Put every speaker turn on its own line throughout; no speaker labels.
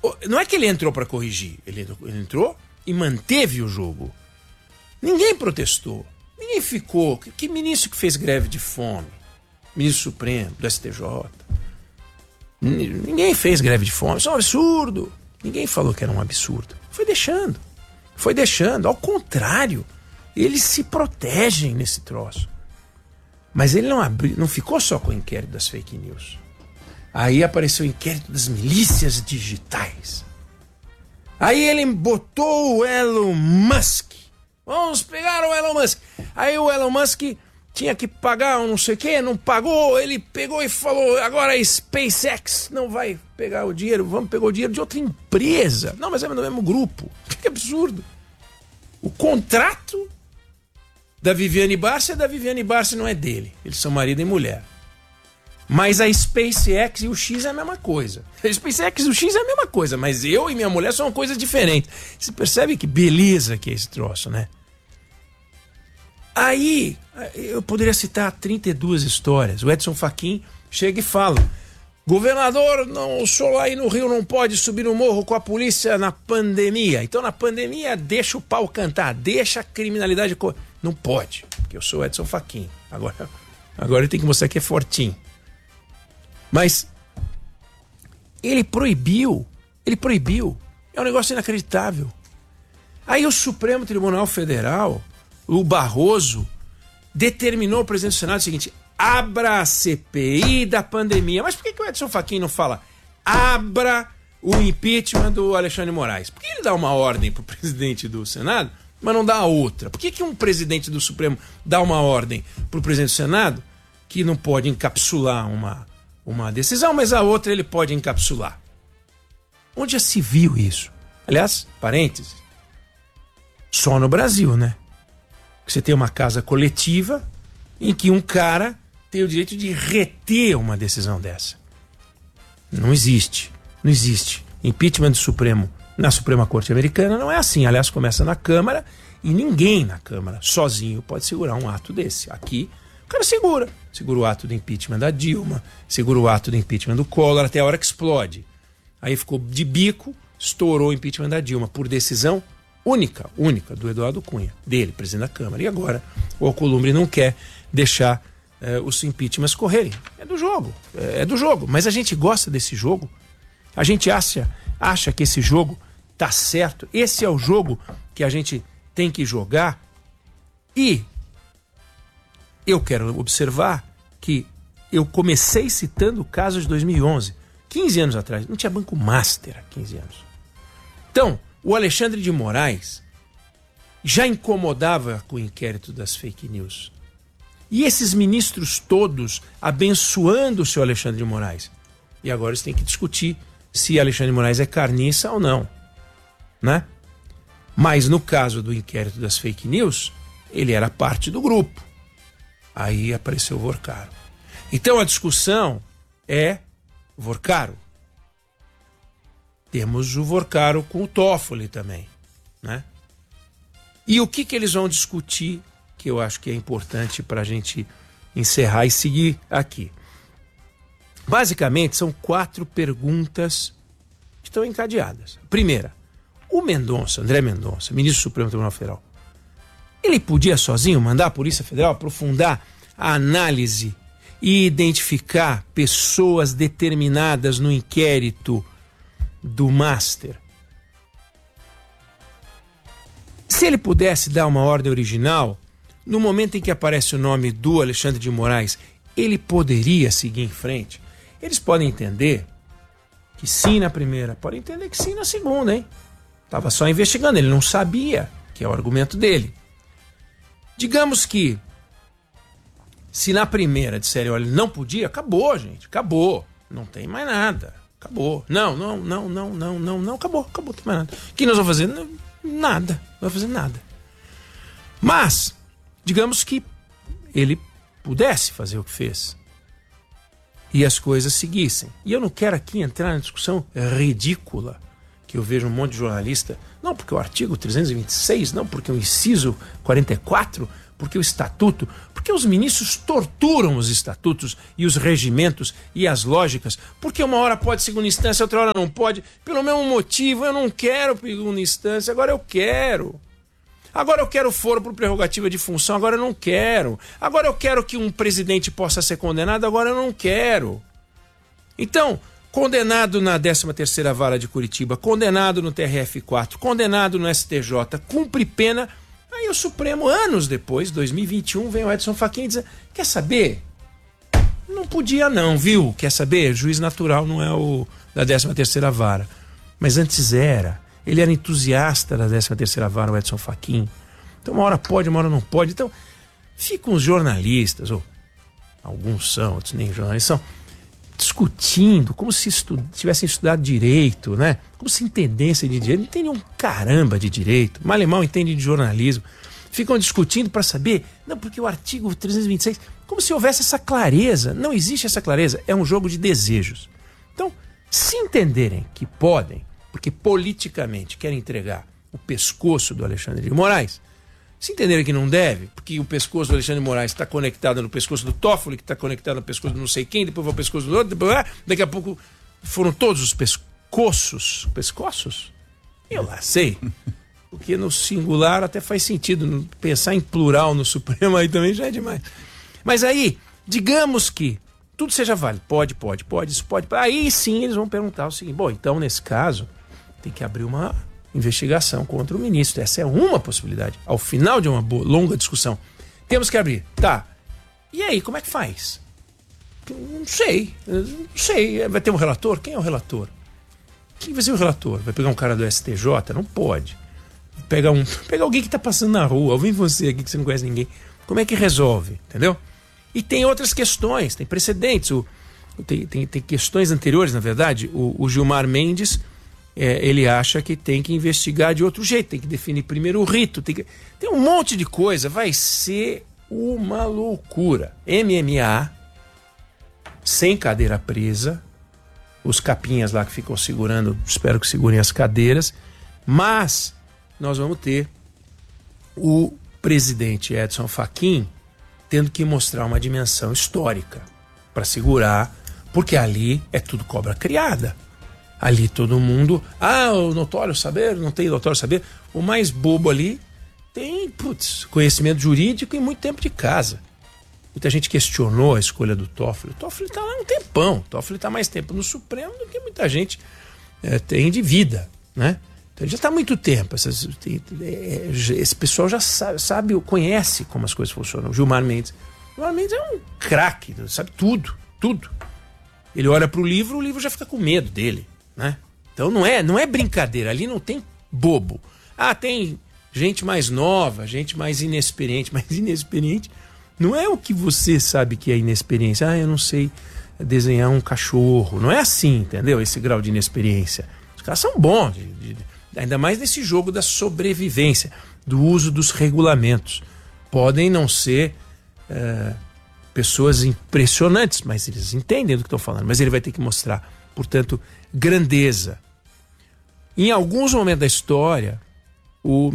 Não é que ele entrou para corrigir, ele entrou e manteve o jogo. Ninguém protestou, ninguém ficou. Que ministro que fez greve de fome? Ministro Supremo, do STJ. Ninguém fez greve de fome, isso é um absurdo. Ninguém falou que era um absurdo. Foi deixando. Ao contrário, eles se protegem nesse troço. Mas ele não ficou só com o inquérito das fake news. Aí apareceu o inquérito das milícias digitais. Aí ele botou o Elon Musk. Vamos pegar o Elon Musk. Aí o Elon Musk tinha que pagar um não sei o que, não pagou. Ele pegou e falou, agora a SpaceX não vai pegar o dinheiro, vamos pegar o dinheiro de outra empresa. Não, mas é do mesmo grupo. Que absurdo. O contrato da Viviane Barça é da Viviane Barça, não é dele. Eles são marido e mulher. Mas a SpaceX e o X é a mesma coisa. A SpaceX e o X é a mesma coisa, mas eu e minha mulher são coisas diferentes. Você percebe que beleza que é esse troço, né? Aí, eu poderia citar 32 histórias. O Edson Fachin chega e fala: governador, o senhor aí no Rio não pode subir no morro com a polícia na pandemia. Então, na pandemia, deixa o pau cantar, deixa a criminalidade... Não pode, porque eu sou o Edson Fachin. Agora ele tem que mostrar que é fortinho. Mas ele proibiu. É um negócio inacreditável. Aí o Supremo Tribunal Federal, o Barroso, determinou ao presidente do Senado o seguinte: abra a CPI da pandemia. Mas por que o Edson Fachin não fala abra o impeachment do Alexandre de Moraes? Por que ele dá uma ordem para o presidente do Senado, mas não dá a outra? Por que um presidente do Supremo dá uma ordem para o presidente do Senado que não pode encapsular uma decisão, mas a outra ele pode encapsular? Onde já se viu isso? Aliás, parênteses, só no Brasil, né? Você tem uma casa coletiva em que um cara tem o direito de reter uma decisão dessa. Não existe. Impeachment do Supremo na Suprema Corte Americana não é assim. Aliás, começa na Câmara e ninguém na Câmara sozinho pode segurar um ato desse. Aqui, o cara segura o ato do impeachment da Dilma, segura o ato do impeachment do Collor até a hora que explode. Aí ficou de bico, estourou o impeachment da Dilma por decisão única do Eduardo Cunha, dele, presidente da Câmara. E agora o Alcolumbre não quer deixar os impeachments correrem. É do jogo. Mas a gente gosta desse jogo. A gente acha que esse jogo tá certo. Esse é o jogo que a gente tem que jogar. E eu quero observar que eu comecei citando o caso de 2011, 15 anos atrás. Não tinha Banco Master há 15 anos. Então, o Alexandre de Moraes já incomodava com o inquérito das fake news. E esses ministros todos abençoando o seu Alexandre de Moraes. E agora eles têm que discutir se Alexandre de Moraes é carniça ou não, né? Mas no caso do inquérito das fake news, ele era parte do grupo. Aí apareceu o Vorcaro. Então a discussão é Vorcaro. Temos o Vorcaro com o Toffoli também, né? E o que eles vão discutir, que eu acho que é importante para a gente encerrar e seguir aqui. Basicamente, são 4 perguntas que estão encadeadas. Primeira, o André Mendonça, ministro do Supremo Tribunal Federal, ele podia sozinho mandar a Polícia Federal aprofundar a análise e identificar pessoas determinadas no inquérito do Master? Se ele pudesse dar uma ordem original, no momento em que aparece o nome do Alexandre de Moraes, ele poderia seguir em frente? Eles podem entender que sim na primeira, podem entender que sim na segunda, hein? Estava só investigando, ele não sabia, que é o argumento dele. Digamos que, se na primeira disserem, olha, não podia, acabou, gente, acabou. Não tem mais nada, acabou. Não, acabou, não tem mais nada. O que nós vamos fazer? Nada, não vai fazer nada. Mas, digamos que ele pudesse fazer o que fez e as coisas seguissem. E eu não quero aqui entrar na discussão ridícula que eu vejo um monte de jornalista, não porque o artigo 326, não porque o inciso 44, porque o estatuto, porque os ministros torturam os estatutos e os regimentos e as lógicas, porque uma hora pode segunda instância, outra hora não pode, pelo mesmo motivo. Eu não quero segunda instância, agora eu quero. Agora eu quero foro por prerrogativa de função, agora eu não quero. Agora eu quero que um presidente possa ser condenado, agora eu não quero. Então, condenado na 13ª Vara de Curitiba, condenado no TRF4, condenado no STJ, cumpre pena. Aí o Supremo, anos depois, 2021, vem o Edson Fachin e diz: quer saber? Não podia não, viu? Quer saber? Juiz natural não é o da 13ª Vara. Mas antes era. Ele era entusiasta da 13ª Vara, o Edson Fachin. Então uma hora pode, uma hora não pode. Então ficam os jornalistas, ou alguns são, outros nem jornalistas, são discutindo como se tivessem estudado direito, né? Como se entendessem de direito. Não entendem um caramba de direito. Mal e mal entendem de jornalismo. Ficam discutindo para saber, não, porque o artigo 326, como se houvesse essa clareza. Não existe essa clareza. É um jogo de desejos. Então, se entenderem que podem, porque politicamente querem entregar o pescoço do Alexandre de Moraes, se entenderem que não deve, porque o pescoço do Alexandre de Moraes está conectado no pescoço do Toffoli, que está conectado no pescoço do não sei quem, depois vai o pescoço do outro, depois, daqui a pouco foram todos os pescoços. Pescoços? Eu lá sei. Porque no singular até faz sentido. Pensar em plural no Supremo aí também já é demais. Mas aí, digamos que tudo seja válido. Pode, isso pode. Aí sim eles vão perguntar o seguinte: bom, então nesse caso tem que abrir uma investigação contra o ministro. Essa é uma possibilidade. Ao final de uma longa discussão, temos que abrir. Tá. E aí, como é que faz? Não sei. Vai ter um relator? Quem é o relator? Quem vai ser o relator? Vai pegar um cara do STJ? Não pode. Pega alguém que está passando na rua. Vem você aqui que você não conhece ninguém. Como é que resolve? Entendeu? E tem outras questões, tem precedentes. Tem questões anteriores, na verdade. O Gilmar Mendes, ele acha que tem que investigar de outro jeito, tem que definir primeiro o rito, tem um monte de coisa. Vai ser uma loucura. MMA, sem cadeira presa, os capinhas lá que ficam segurando, espero que segurem as cadeiras, mas nós vamos ter o presidente Edson Fachin tendo que mostrar uma dimensão histórica para segurar, porque ali é tudo cobra criada. Ali todo mundo, o notório saber, não tem notório saber. O mais bobo ali tem conhecimento jurídico e muito tempo de casa. Muita gente questionou a escolha do Toffoli. O Toffoli está lá um tempão. O Toffoli está mais tempo no Supremo do que muita gente tem de vida, né? Então ele já está há muito tempo. Esse pessoal já sabe, conhece como as coisas funcionam. O Gilmar Mendes é um craque, sabe tudo. Ele olha para o livro já fica com medo dele, né? Então não é brincadeira. Ali não tem bobo. Tem gente mais nova, gente mais inexperiente. Mas inexperiente não é o que você sabe que é inexperiência. Eu não sei desenhar um cachorro. Não é assim, entendeu? Esse grau de inexperiência. Os caras são bons, ainda mais nesse jogo da sobrevivência, do uso dos regulamentos. Podem não ser pessoas impressionantes, mas eles entendem do que estão falando. Mas ele vai ter que mostrar, portanto, grandeza. Em alguns momentos da história, o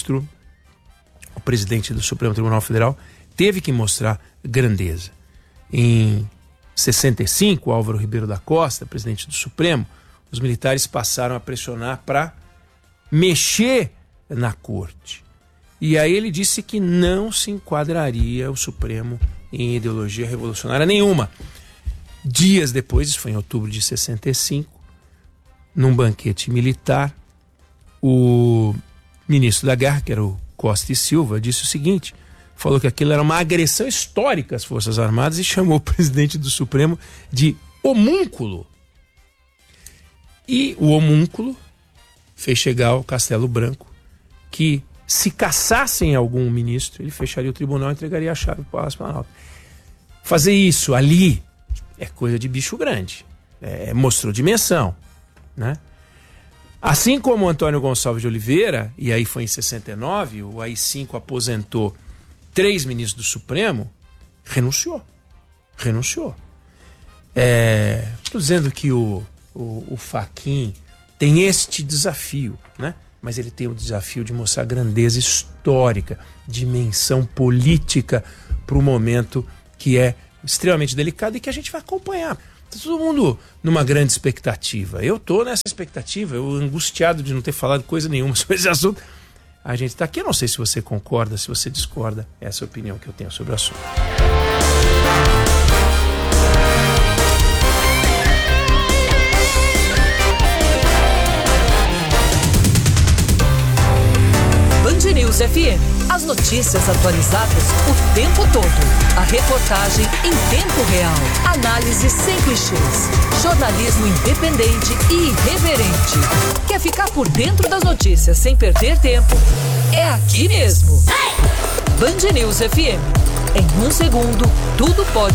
presidente do Supremo Tribunal Federal, teve que mostrar grandeza. Em 65, Álvaro Ribeiro da Costa, presidente do Supremo, os militares passaram a pressionar para mexer na corte. E aí ele disse que não se enquadraria o Supremo em ideologia revolucionária nenhuma. Dias depois, isso foi em outubro de 65, num banquete militar, o ministro da Guerra, que era o Costa e Silva, disse o seguinte: falou que aquilo era uma agressão histórica às Forças Armadas e chamou o presidente do Supremo de homúnculo. E o homúnculo fez chegar ao Castelo Branco que, se caçassem algum ministro, ele fecharia o tribunal e entregaria a chave para o Palácio Planalto. Fazer isso ali é coisa de bicho grande. Mostrou dimensão, né? Assim como o Antônio Gonçalves de Oliveira, e aí foi em 69, o AI-5 aposentou 3 ministros do Supremo, renunciou. Estou dizendo que o Fachin tem este desafio, né? mas ele tem o desafio de mostrar grandeza histórica, dimensão política para o momento que é extremamente delicado e que a gente vai acompanhar. Tá todo mundo numa grande expectativa. Eu tô nessa expectativa, eu angustiado de não ter falado coisa nenhuma sobre esse assunto. A gente tá aqui, eu não sei se você concorda, se você discorda, essa é a opinião que eu tenho sobre o assunto.
Band News FM. As notícias atualizadas o tempo todo. A reportagem em tempo real. Análise sem clichês. Jornalismo independente e irreverente. Quer ficar por dentro das notícias sem perder tempo? É aqui mesmo. Band News FM. Em um segundo, tudo pode